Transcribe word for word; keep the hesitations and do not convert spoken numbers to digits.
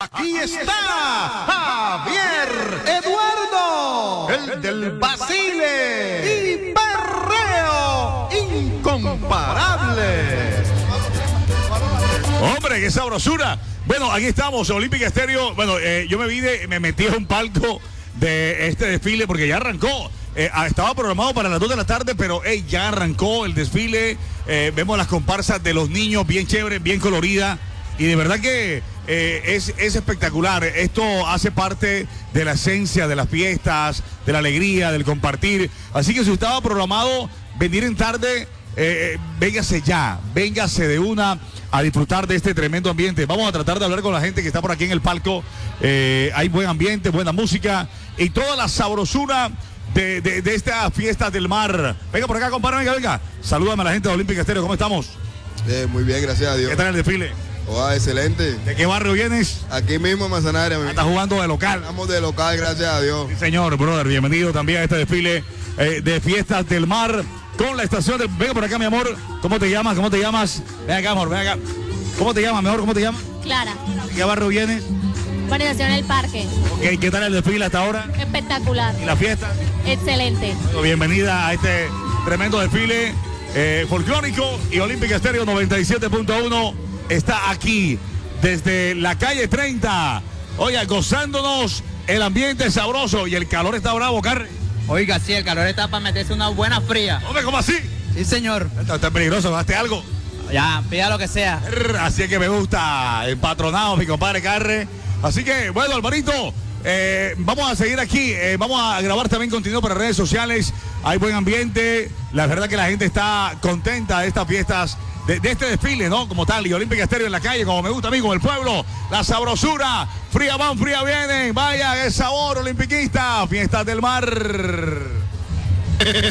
Aquí está Javier Eduardo, el del Basile y Perreo incomparable. Hombre, qué sabrosura. Bueno, aquí estamos, Olímpica Estéreo. Bueno, eh, yo me vi de, me metí a un palco de este desfile porque ya arrancó. Eh, estaba programado para las dos de la tarde, pero hey, ya arrancó el desfile. Eh, vemos las comparsas de los niños bien chéveres, bien coloridas. Y de verdad que eh, es, es espectacular. Esto hace parte de la esencia de las fiestas, de la alegría, del compartir. Así que si usted estaba programado venir en tarde, eh, véngase ya, véngase de una a disfrutar de este tremendo ambiente. Vamos a tratar de hablar con la gente que está por aquí en el palco. Eh, hay buen ambiente, buena música y toda la sabrosura de, de, de estas fiestas del mar. Venga por acá, compadre, venga, venga. Salúdame a la gente de Olímpica Estéreo, ¿cómo estamos? Eh, muy bien, gracias a Dios. ¿Qué tal el desfile? Oh, excelente. ¿De qué barrio vienes? Aquí mismo en Manzanares. Ah, ¿estás jugando de local? Estamos de local, gracias a Dios. Sí, señor, brother, bienvenido también a este desfile eh, de fiestas del mar con la estación de... Venga por acá, mi amor. ¿Cómo te llamas? ¿Cómo te llamas? Ven acá, amor, ven acá. ¿Cómo te llamas, mejor? ¿Cómo te llamas? Clara. ¿De qué barrio vienes? Urbanización El Parque. Ok, ¿qué tal el desfile hasta ahora? Espectacular. ¿Y la fiesta? Excelente. Bueno, bienvenida a este tremendo desfile eh, folclórico y Olímpica Estéreo noventa y siete punto uno está aquí desde la calle treinta. Oiga, gozándonos el ambiente sabroso y el calor está bravo, Carre. Oiga, sí, el calor está para meterse una buena fría. Hombre, ¿cómo así? Sí, señor. Está, está peligroso, ¿gaste algo? Ya, pida lo que sea. Así es que me gusta, empatronado, mi compadre Carre. Así que, bueno, Alvarito, eh, vamos a seguir aquí. Eh, vamos a grabar también contenido para redes sociales. Hay buen ambiente. La verdad que la gente está contenta de estas fiestas, de, de este desfile, ¿no? Como tal, y Olímpica Estéreo en la calle, como me gusta a mí, con el pueblo. La sabrosura. Fría van, fría vienen. Vaya, qué sabor, olimpiquista. Fiestas del mar.